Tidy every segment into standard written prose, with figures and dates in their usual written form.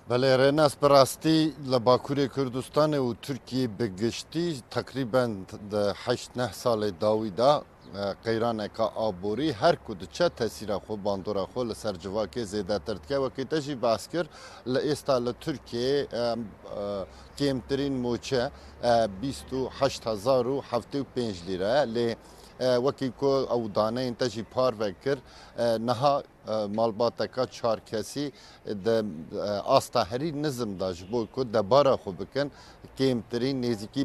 بله رناس براستی لباکوری کردستان و ترکیه بگشتی تقریبا 8-9 سال داویدا قیرانه که آبوری هر کد چه تاثیر خو باندورا خو لسر جواکه زیاده ترتکه و که تجی باس کر لئستا لترکیه کمترین موچه 28,075 لیره لی وکی کو او دانه انتجی پار وکر نها مالباتکا چار کسی د آستاهری نظم داش بو کو دبارا خو بکن کمترین نزدیکی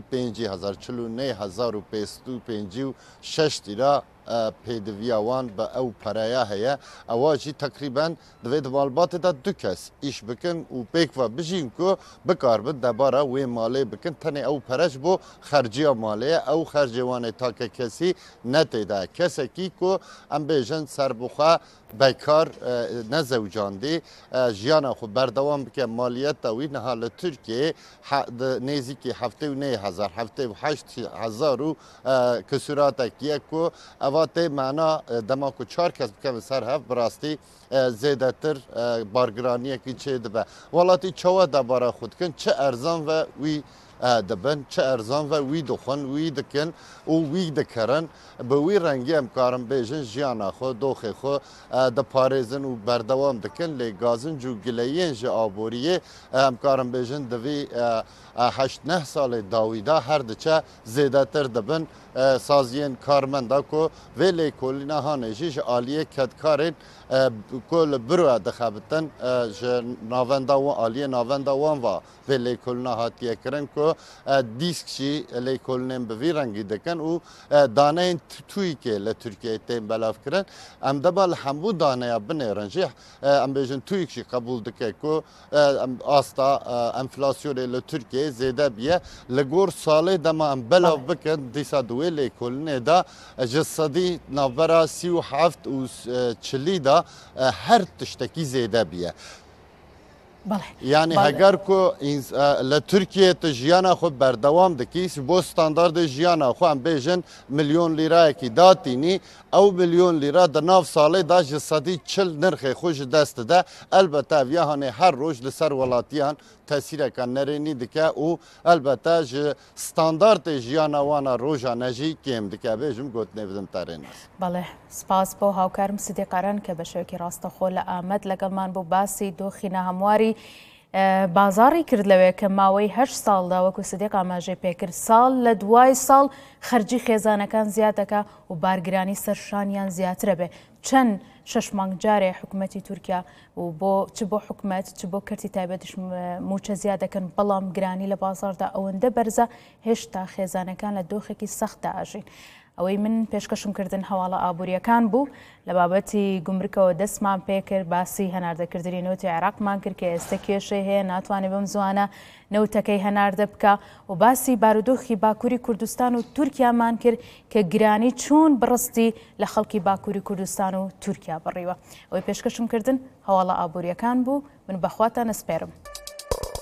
5,049,556 لیره پیدویاوان به او پرایا هیا اواجی تقریبا دوید مالبات دا دو کس ایش بکن و پیک و بجین کو بکار بد دبارا وی مالی بکن تنی او پرش بو خرجی مالی او خرجوان تا که کسی نتیده کسی کی کو ام بیجن سربخوا بیکار نزوجاندی جیانا خو بردوام بکن مالیت داوی نهال ترکیه نیزی 7,000 7,800 و کسورات کیه کو اوات معنا دما کو 4 کس بکن سر هف براستی زیاده تر بارگرانی کی چه دبه ولاتی چوا دبارا خود کن چه ارزان و وی دبن چه ارزان و وی دخون وی دکن و وی دکرن به وی رنگی امکارم بیجن جیانا خو دوخه خو د پارێزن و بەردەوام دەکەن لێ گازن و گلەیەن ji ئابووریە ئەمکارم بێژن دەوی 8-9 ساڵێ داویدا هەر دچە زێدەتر دەبن سازیên کارمەندا کو vê lêkolîna hanê jî ji aliyê kedkarên ku li biro dixebitin ji navenda wan aliyê navenda wan va vê lêkolîna hatiye kirin ku dîsk jî lêkolînên bi vî rengî dikin û daneyên tuyîkê li Tirkiyeyê tên belav kirin em deba li hemû daneya binêrin jî em bêjin tuyîk jî qebûl dike ku asta enflasyonê li Tirkiyeyê zêde biye li gor salê dema em belav bikin dîsa wê lêkolînê da ji sedî navbera 37 û 40 da her tiştekî zêde biye. Yani heger ku li Tirkiye te jiyana xwe berdewam dikî bo standardê jiyana xwe em bêjin milyon lîrayekî datînî ew milyon lîra di nav salê da ji sedî 40 nirxê xwe ji dest dide elbette ev hanê her roj li ser welatiyan tesîreka nerênî dike û elbette ji standardê jiyana wana roja ne jî kêm dike bêjim gotinê bidim terên بله سپاس بۆ هاوکارم سدیقاران کە بە شێوەیەکی ڕاستەخۆ لە ئامەد لەگەڵمان بوو باسی دۆخینە هەمواری بازاڕی کرد لەوەیە کە ماوەی 8 ساڵدا وەکو سدیق ئاماژەی پێکرد ساڵ لە دوای ساڵ خەرجی خێزانەکان زیاد دەکا و بارگرانی سەرشانیان زیاترە بێ چەند 6 مانگ جارێ حکوومەتی تورکیا و چ بۆ حکوومەت چ بۆ کەرتی تایبەتیش موچە زیاد دەکەن بەڵام گرانی لە بازاردا ئەوەندە بەرزە هێشتا خێزانەکان لە دۆخێکی سەختدا ئاژین ئەوەی من پێشکەشم کردن هەواڵە ئابوووریەکان بوو لە بابەتی گومرکەوە دەستمان پێکرد باسی هەناردەکردنی نەوتی عێراقمان کرد کە ئێستا کێشەی هەیە ناتوانێت بەم زوانە نەوتەکەی هەناردە بکە و باسی بارودۆخی باکووری کوردستان و تورکیامان کرد کە گرانی چۆن بڕستی لە خەڵکی باکووری کوردستان و تورکیا بڕیوە ئەوەی پێشکەشم کردن هەواڵە ئابوووریەکان بوو من بەخواتان ئەسپێرم.